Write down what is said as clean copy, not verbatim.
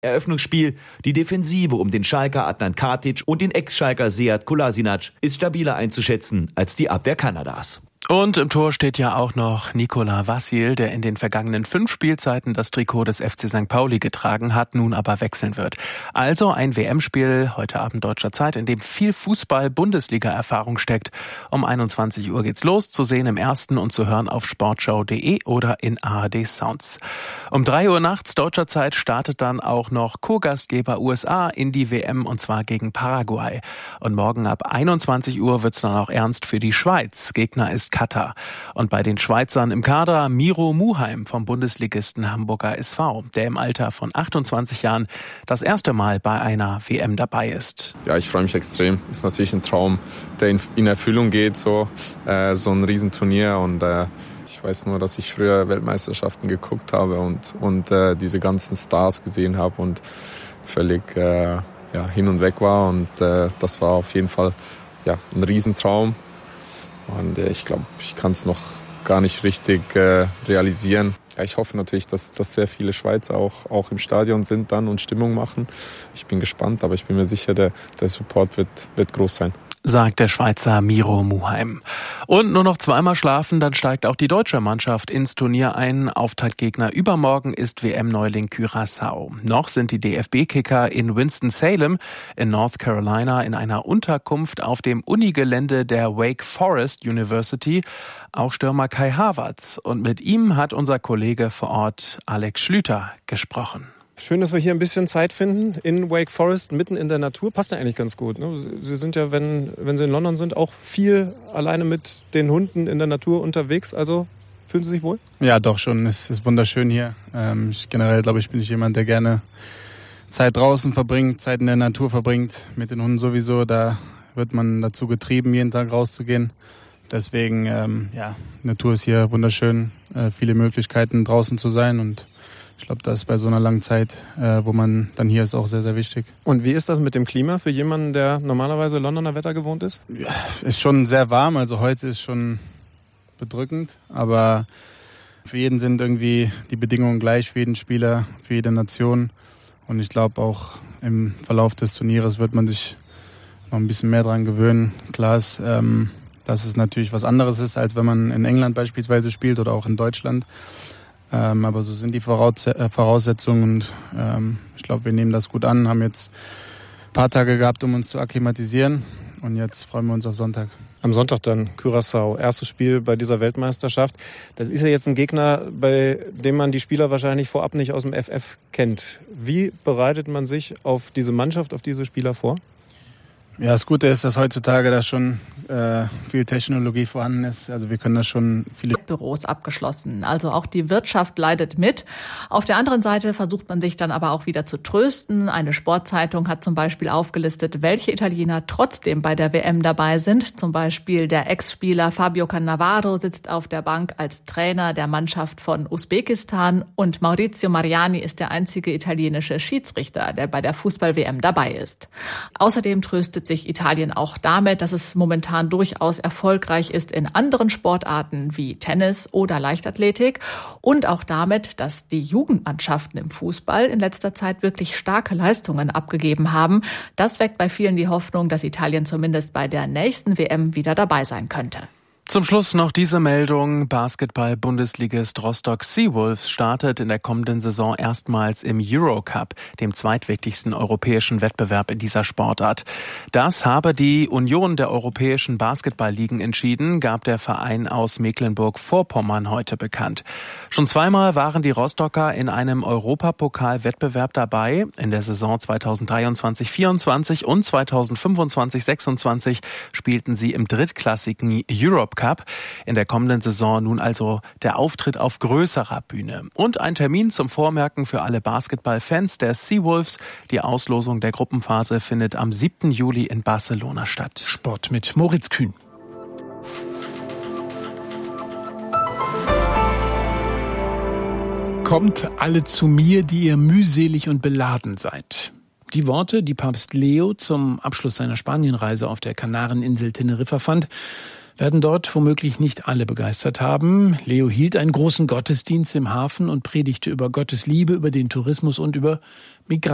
Eröffnungsspiel. Die Defensive um den Schalker Adnan Katic und den Ex-Schalker Sead Kolasinac ist stabiler einzuschätzen als die Abwehr Kanadas. Und im Tor steht ja auch noch Nikola Vassil, der in den vergangenen 5 Spielzeiten das Trikot des FC St. Pauli getragen hat, nun aber wechseln wird. Also ein WM-Spiel heute Abend deutscher Zeit, in dem viel Fußball-Bundesliga-Erfahrung steckt. Um 21 Uhr geht's los, zu sehen im Ersten und zu hören auf sportschau.de oder in ARD Sounds. Um 3 Uhr nachts deutscher Zeit startet dann auch noch Co-Gastgeber USA in die WM, und zwar gegen Paraguay. Und morgen ab 21 Uhr wird's dann auch ernst für die Schweiz. Gegner ist Katar. Und bei den Schweizern im Kader Miro Muheim vom Bundesligisten Hamburger SV, der im Alter von 28 Jahren das erste Mal bei einer WM dabei ist. Ja, ich freue mich extrem. Ist natürlich ein Traum, der in Erfüllung geht, so ein Riesenturnier. Und ich weiß nur, dass ich früher Weltmeisterschaften geguckt habe und diese ganzen Stars gesehen habe und völlig hin und weg war. Und das war auf jeden Fall ein Riesentraum. Und ich glaube, ich kann es noch gar nicht richtig realisieren. Ja, ich hoffe natürlich, dass sehr viele Schweizer auch im Stadion sind dann und Stimmung machen. Ich bin gespannt, aber ich bin mir sicher, der Support wird groß sein. Sagt der Schweizer Miro Muheim. Und nur noch zweimal schlafen, dann steigt auch die deutsche Mannschaft ins Turnier ein. Auftaktgegner übermorgen ist WM-Neuling Curaçao. Noch sind die DFB-Kicker in Winston-Salem in North Carolina in einer Unterkunft auf dem Unigelände der Wake Forest University. Auch Stürmer Kai Havertz. Und mit ihm hat unser Kollege vor Ort Alex Schlüter gesprochen. Schön, dass wir hier ein bisschen Zeit finden in Wake Forest, mitten in der Natur. Passt ja eigentlich ganz gut, ne? Sie sind ja, wenn Sie in London sind, auch viel alleine mit den Hunden in der Natur unterwegs. Also fühlen Sie sich wohl? Ja, doch schon. Es ist wunderschön hier. Generell, glaube ich, bin ich jemand, der gerne Zeit draußen verbringt, Zeit in der Natur verbringt. Mit den Hunden sowieso. Da wird man dazu getrieben, jeden Tag rauszugehen. Deswegen, Natur ist hier wunderschön. Viele Möglichkeiten, draußen zu sein, und ich glaube, das ist bei so einer langen Zeit, wo man dann hier ist, auch sehr, sehr wichtig. Und wie ist das mit dem Klima für jemanden, der normalerweise Londoner Wetter gewohnt ist? Ja, ist schon sehr warm. Also heute ist schon bedrückend. Aber für jeden sind irgendwie die Bedingungen gleich, für jeden Spieler, für jede Nation. Und ich glaube, auch im Verlauf des Turnieres wird man sich noch ein bisschen mehr dran gewöhnen. Klar ist, dass es natürlich was anderes ist, als wenn man in England beispielsweise spielt oder auch in Deutschland. Aber so sind die Voraussetzungen, und ich glaube, wir nehmen das gut an, haben jetzt ein paar Tage gehabt, um uns zu akklimatisieren, und jetzt freuen wir uns auf Sonntag. Am Sonntag dann Curaçao, erstes Spiel bei dieser Weltmeisterschaft. Das ist ja jetzt ein Gegner, bei dem man die Spieler wahrscheinlich vorab nicht aus dem FF kennt. Wie bereitet man sich auf diese Mannschaft, auf diese Spieler vor? Ja, das Gute ist, dass heutzutage da schon viel Technologie vorhanden ist. Also wir können da schon viele Büros abgeschlossen. Also auch die Wirtschaft leidet mit. Auf der anderen Seite versucht man sich dann aber auch wieder zu trösten. Eine Sportzeitung hat zum Beispiel aufgelistet, welche Italiener trotzdem bei der WM dabei sind. Zum Beispiel der Ex-Spieler Fabio Cannavaro sitzt auf der Bank als Trainer der Mannschaft von Usbekistan, und Maurizio Mariani ist der einzige italienische Schiedsrichter, der bei der Fußball-WM dabei ist. Außerdem tröstet sich Italien auch damit, dass es momentan durchaus erfolgreich ist in anderen Sportarten wie Tennis oder Leichtathletik, und auch damit, dass die Jugendmannschaften im Fußball in letzter Zeit wirklich starke Leistungen abgegeben haben. Das weckt bei vielen die Hoffnung, dass Italien zumindest bei der nächsten WM wieder dabei sein könnte. Zum Schluss noch diese Meldung. Basketball-Bundesligist Rostock Seawolves startet in der kommenden Saison erstmals im Eurocup, dem zweitwichtigsten europäischen Wettbewerb in dieser Sportart. Das habe die Union der europäischen Basketballligen entschieden, gab der Verein aus Mecklenburg-Vorpommern heute bekannt. Schon zweimal waren die Rostocker in einem Europapokal-Wettbewerb dabei. In der Saison 2023-24 und 2025-26 spielten sie im drittklassigen Eurocup. In der kommenden Saison nun also der Auftritt auf größerer Bühne. Und ein Termin zum Vormerken für alle Basketballfans der Seawolves. Die Auslosung der Gruppenphase findet am 7. Juli in Barcelona statt. Sport mit Moritz Kühn. Kommt alle zu mir, die ihr mühselig und beladen seid. Die Worte, die Papst Leo zum Abschluss seiner Spanienreise auf der Kanareninsel Teneriffa fand, werden dort womöglich nicht alle begeistert haben. Leo hielt einen großen Gottesdienst im Hafen und predigte über Gottes Liebe, über den Tourismus und über Migranten.